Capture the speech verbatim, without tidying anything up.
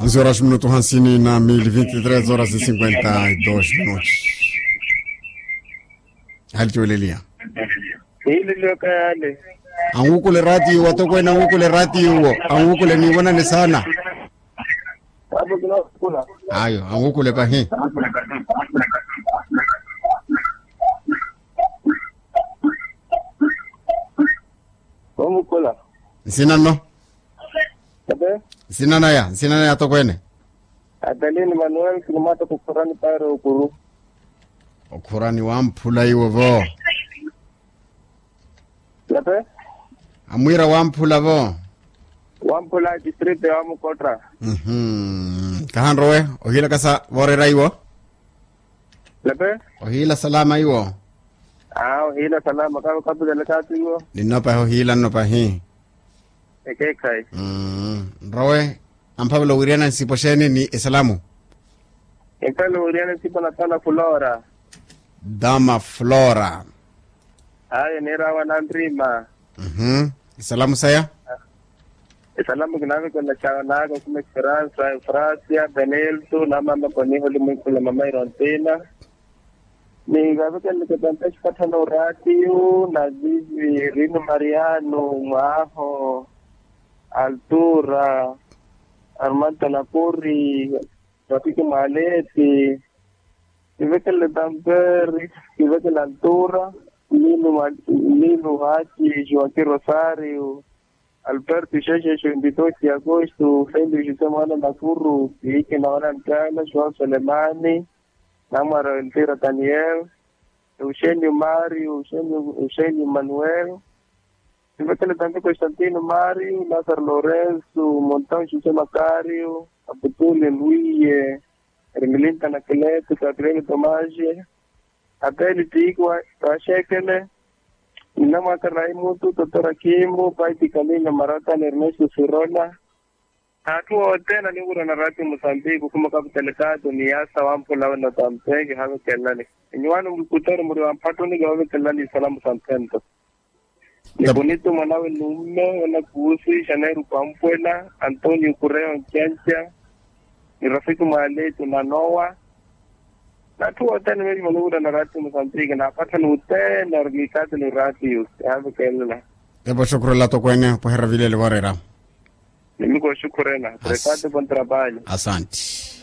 onze horas minuto hamsini na mbili, vinte e três horas e cinquenta e dois minutos. Hali tuelelia. Hili lio kayale. Angukule rati watokwe na angukule rati uo. Angukule ni wana ni sana. Hapo kuna kula. Ayo, angukule pahi. Komu kula. Sina no. Sabe? Sina na ya, sina na ya tokwene. Adalini Manuel kinamata kukurani pare ukuru. Okurani wampula iwo vo. Sabe? Amwira wampula vo. Wampula district ya Mukotra. Mhm. Kahanrowe, ohila kasa vorera iwo. Sabe? Ohila salama iwo. Ah, hila salama kama kapu dele katu iwo. Ninopa ohila nopa hi. Eke kai. Mm. Rowe, ampablo wiriana nsiposheni ni isalamu. Ekalo uriana sipa na tala Flora. Dama Flora. Ayo nera wanandrima. Mhm. Isalamu saya? Salamu kinami kuna chanaga kuma Esperanza, Francia, Benelto, na mama koni holi mwikula mama irontena. Ni gavika nikatantesha katana uratiyo, na zizi Rino Mariano, Mwaho, Altura, Armando Napuri, Rafiki Maleti, Iveke le Damperi, Iveke le Altura, Lino Lino Hachi, Joaquim Rosario, Alberto Sheshe Shunditosi Agosto, Fendi Jisemana Nakuru, Ike Nawana Mkana, Joao Solemani, Namara Eltira Daniel, Eugenio Mario, Eugenio, Eugenio Manuel, Iveke le Dante Constantino Mario, Lazar Lorenzo, Montan Jose Macario, Abutule Luie, Ermelinta Nakelete, Gabriel Tomaje, Abeli Tigua, Rashekele, Inama Karaimutu, Totora Kimbo, Paiti Kamina Marata, Ernesto Sirona. Hatuwa tena ni ura na rati Mozambique kuma kapitelekado ni yasa wampula na tampege hawe kelani. Inyuanu mkutari muri wampato ni gawe kelani salamu sampento. Ni bonito mwanawe nume, wana kuhusi, Shanairu Pampwela, Antonio Kureo Nkiancha, ni Rafiki Maaletu na Noah. Natuwa tena mwezi manura na rati Mozambique na apata ni utena orgikati ni rati yu. Hawe kelala. Ebo shukuru la tokwene, pohera vile le warera. Nimigo shukurena. Prekate bon trabalho. Asante.